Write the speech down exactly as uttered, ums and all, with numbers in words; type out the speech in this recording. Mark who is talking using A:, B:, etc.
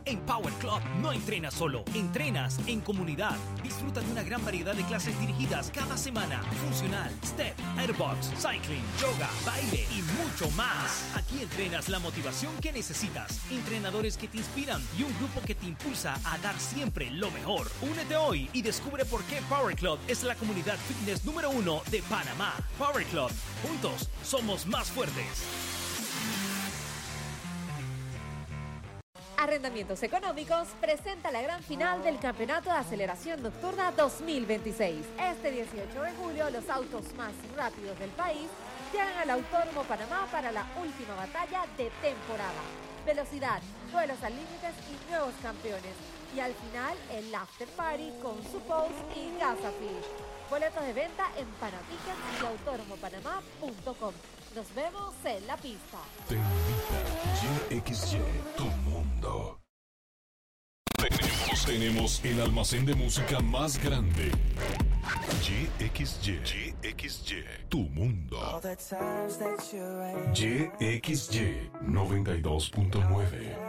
A: En Power Club no entrenas solo, entrenas en comunidad. Disfruta de una gran variedad de clases dirigidas cada semana. Funcional, step, airbox, cycling, yoga, baile y mucho más. Aquí entrenas la motivación que necesitas, entrenadores que te inspiran y un grupo que te impulsa a dar siempre lo mejor. Únete hoy y descubre por qué Power Club es la comunidad fitness número uno de Panamá. Power Club, juntos somos más fuertes.
B: Arrendamientos Económicos presenta la gran final del Campeonato de Aceleración Nocturna dos mil veintiséis. Este dieciocho de julio, los autos más rápidos del país llegan al Autódromo Panamá para la última batalla de temporada. Velocidad, duelos al límites y nuevos campeones. Y al final, el after party con su post y Casa Fish. Boletos de venta en Panatickets y autódromo panamá punto com. Nos vemos en la pista.
C: Te invita Y X Y, tu mundo. Tenemos, tenemos el almacén de música más grande. Y X Y, Y X Y, tu mundo. Y X Y noventa y dos punto nueve.